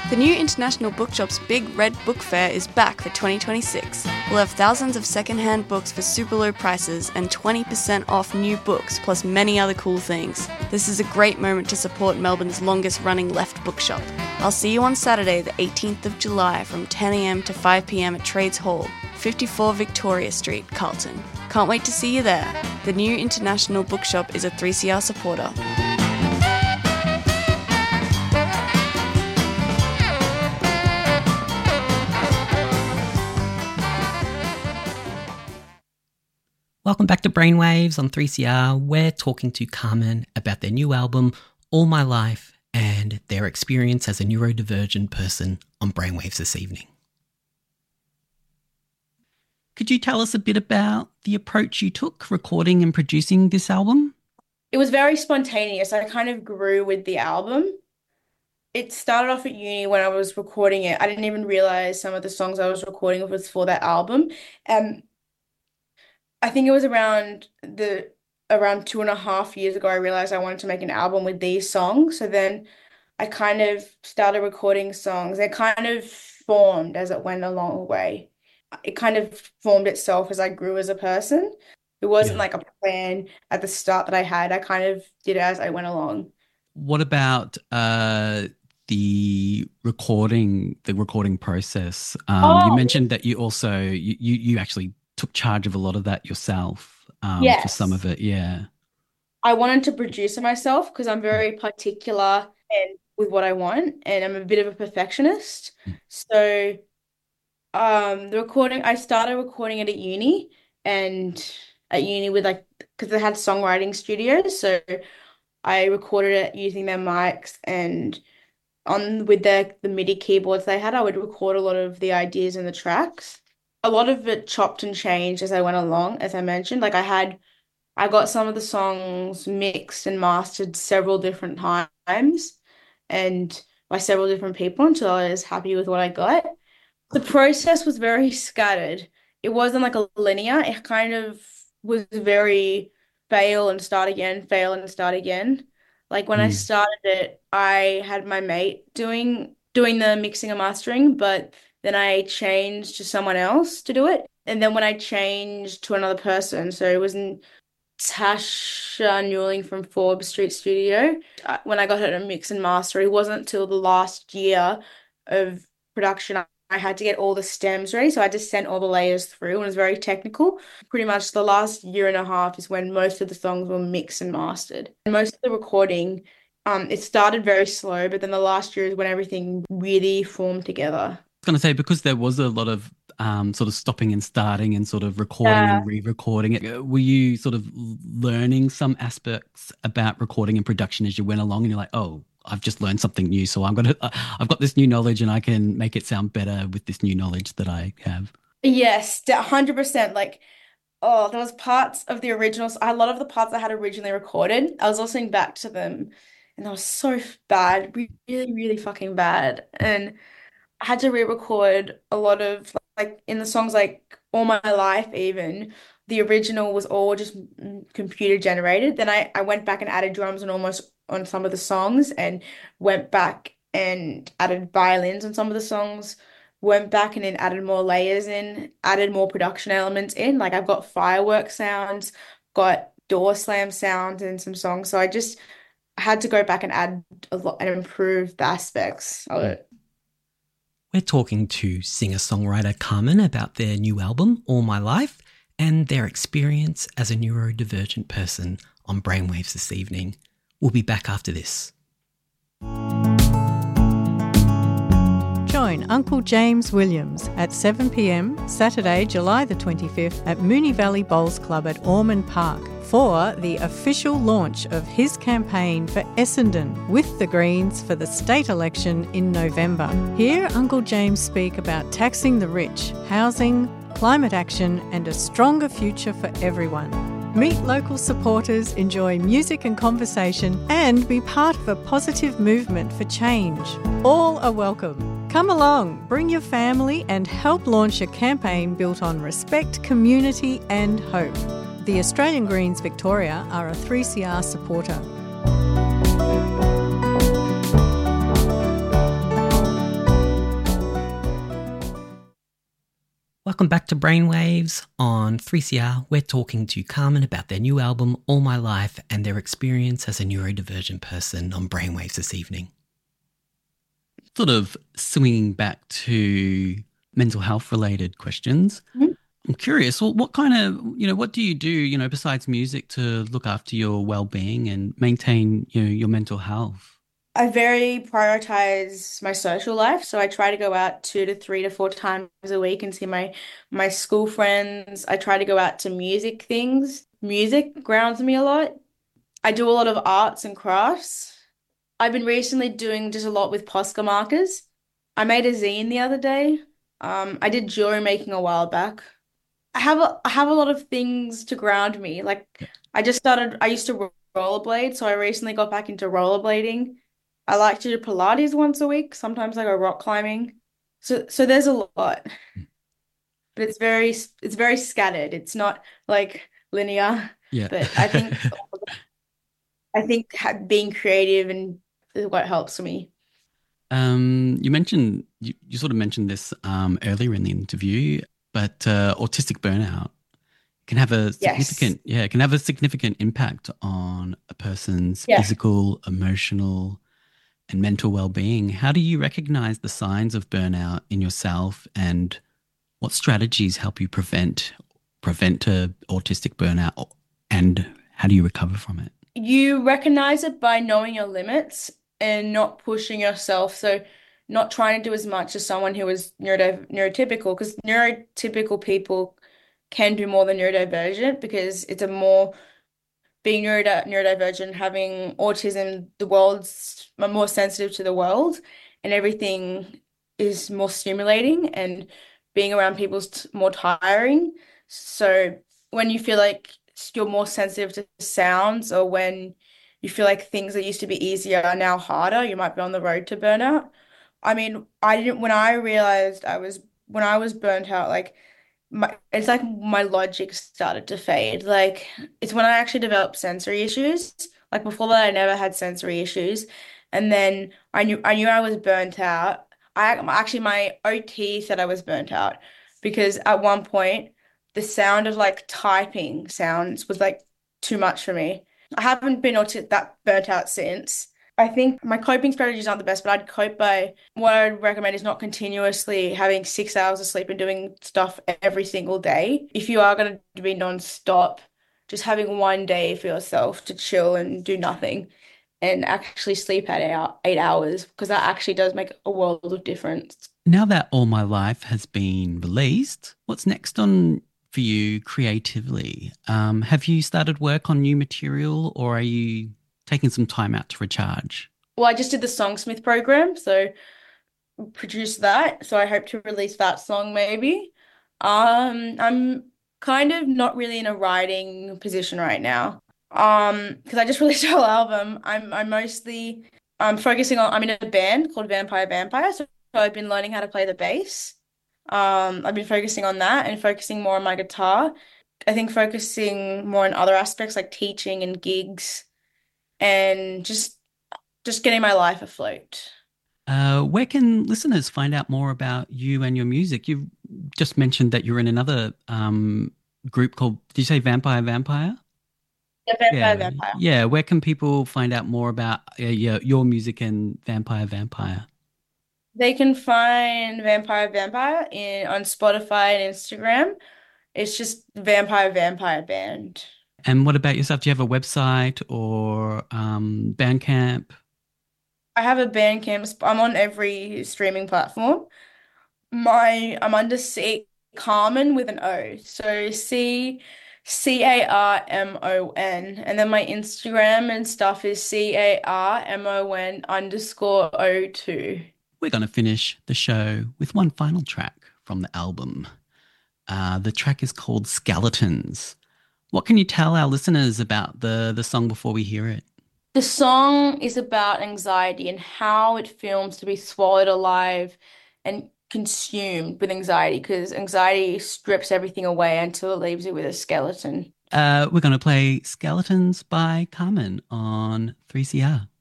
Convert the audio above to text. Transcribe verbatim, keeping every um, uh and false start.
The new International Bookshop's Big Red Book Fair is back for twenty twenty-six. We'll have thousands of second-hand books for super low prices and twenty percent off new books, plus many other cool things. This is a great moment to support Melbourne's longest-running left bookshop. I'll see you on Saturday, the eighteenth of July from ten a.m. to five p.m. at Trades Hall, fifty-four Victoria Street, Carlton. Can't wait to see you there. The new International Bookshop is a three C R supporter. Welcome back to Brainwaves on three C R. We're talking to Carmen about their new album, All My Life, and their experience as a neurodivergent person on Brainwaves this evening. Could you tell us a bit about the approach you took recording and producing this album? It was very spontaneous. I kind of grew with the album. It started off at uni when I was recording it. I didn't even realize some of the songs I was recording was for that album. Um, I think it was around the around two and a half years ago I realized I wanted to make an album with these songs. So then I kind of started recording songs. It kind of formed as it went along the way. It kind of formed itself as I grew as a person. It wasn't Yeah. like a plan at the start that I had. I kind of did it as I went along. What about uh, the recording, the recording process? Um, Oh. You mentioned that you also you, you you actually took charge of a lot of that yourself um, for Yes. some of it. Yeah. I wanted to produce it myself because I'm very particular and with what I want, and I'm a bit of a perfectionist. So um, the recording, I started recording it at uni, and at uni with like, because they had songwriting studios, so I recorded it using their mics and on with the the MIDI keyboards they had, I would record a lot of the ideas and the tracks. A lot of it chopped and changed as I went along, as I mentioned. Like I had, I got some of the songs mixed and mastered several different times and by several different people until I was happy with what I got. The process was very scattered. It wasn't like a linear. It kind of was very fail and start again, fail and start again. Like when I Mm. started it, I had my mate doing doing the mixing and mastering, but then I changed to someone else to do it. And then when I changed to another person, so it wasn't Tasha Newling from Forbes Street Studio. uh, When I got her to mix and master, it wasn't till the last year of production I I had to get all the stems ready. So I just sent all the layers through and it was very technical. Pretty much the last year and a half is when most of the songs were mixed and mastered. And most of the recording, um, it started very slow, but then the last year is when everything really formed together. I was going to say, because there was a lot of um, sort of stopping and starting and sort of recording Yeah. and re-recording it, uh, were you sort of learning some aspects about recording and production as you went along and you're like, oh, I've just learned something new, so I'm going to, uh, I've got this new knowledge and I can make it sound better with this new knowledge that I have? Yes, one hundred percent. Like, oh, there was parts of the originals. A lot of the parts I had originally recorded, I was listening back to them and they were so f- bad, re- really, really fucking bad. And I had to re-record a lot of like in the songs like All My Life even, the original was all just mm, computer generated. Then I, I went back and added drums and almost on some of the songs and went back and added violins on some of the songs, went back and then added more layers in, added more production elements in. Like I've got firework sounds, got door slam sounds in some songs. So I just had to go back and add a lot and improve the aspects of it. We're talking to singer-songwriter Carmen about their new album, All My Life, and their experience as a neurodivergent person on Brainwaves this evening. We'll be back after this. Join Uncle James Williams at seven p m Saturday, July the twenty-fifth at Moonee Valley Bowls Club at Ormond Park for the official launch of his campaign for Essendon with the Greens for the state election in November. Hear Uncle James speak about taxing the rich, housing, climate action and a stronger future for everyone. Meet local supporters, enjoy music and conversation, and be part of a positive movement for change. All are welcome. Come along, bring your family and help launch a campaign built on respect, community and hope. The Australian Greens Victoria are a three C R supporter. Welcome back to Brainwaves. On three C R, we're talking to Carmen about their new album, All My Life, and their experience as a neurodivergent person on Brainwaves this evening. Sort of swinging back to mental health related questions. Mm-hmm. I'm curious, well, what kind of, you know, what do you do, you know, besides music to look after your well-being and maintain, you know, your mental health? I very prioritize my social life, so I try to go out two to three to four times a week and see my my school friends. I try to go out to music things. Music grounds me a lot. I do a lot of arts and crafts. I've been recently doing just a lot with Posca markers. I made a zine the other day. Um, I did jewelry making a while back. I have a I have a lot of things to ground me. Like I just started, I used to rollerblade, so I recently got back into rollerblading. I like to do Pilates once a week. Sometimes I go rock climbing. So so there's a lot. But it's very it's very scattered. It's not like linear. Yeah. But I think I think being creative and is what helps me. Um, you mentioned you, you sort of mentioned this um, earlier in the interview, but uh, autistic burnout can have a significant yes. yeah, it can have a significant impact on a person's yeah. physical, emotional, and mental well-being. How do you recognize the signs of burnout in yourself, and what strategies help you prevent prevent a autistic burnout, and how do you recover from it? You recognize it by knowing your limits and not pushing yourself. So not trying to do as much as someone who is neuro neurotypical, because neurotypical people can do more than neurodivergent, because it's a more being neuro neurodivergent, having autism, the world's more sensitive to the world, and everything is more stimulating, and being around people's more tiring. So when you feel like you're more sensitive to sounds, or when you feel like things that used to be easier are now harder, you might be on the road to burnout. I mean, I didn't, when I realized I was, when I was burnt out, like, my, it's like my logic started to fade. Like, it's when I actually developed sensory issues. Like, before that, I never had sensory issues. And then I knew, I knew I was burnt out. I actually, my O T said I was burnt out, because at one point, the sound of like typing sounds was like too much for me. I haven't been that burnt out since. I think my coping strategies aren't the best, but I'd cope by, what I'd recommend is not continuously having six hours of sleep and doing stuff every single day. If you are going to be non-stop, just having one day for yourself to chill and do nothing and actually sleep at eight hours, because that actually does make a world of difference. Now that All My Life has been released, what's next on for you creatively? Um, have you started work on new material, or are you taking some time out to recharge? Well, I just did the Songsmith program, so produced that. So I hope to release that song maybe. Um, I'm kind of not really in a writing position right now. Um, because I just released a whole album. I'm I'm mostly I'm focusing on I'm in a band called Vampire Vampire, so I've been learning how to play the bass. Um, I've been focusing on that and focusing more on my guitar. I think focusing more on other aspects like teaching and gigs, and just just getting my life afloat. Uh, where can listeners find out more about you and your music? You've just mentioned that you're in another um, group called, did you say Vampire Vampire? Yeah, Vampire yeah. Vampire. Yeah, where can people find out more about uh, your, your music and Vampire Vampire? They can find Vampire Vampire in on Spotify and Instagram. It's just Vampire Vampire Band. And what about yourself? Do you have a website or um, Bandcamp? I have a Bandcamp. I'm on every streaming platform. My I'm under C Carmen with an O. So C C A R M O N. And then my Instagram and stuff is C A R M O N underscore O two. We're going to finish the show with one final track from the album. Uh, the track is called Skeletons. What can you tell our listeners about the, the song before we hear it? The song is about anxiety and how it feels to be swallowed alive and consumed with anxiety, because anxiety strips everything away until it leaves you with a skeleton. Uh, we're going to play Skeletons by Carmen on three C R.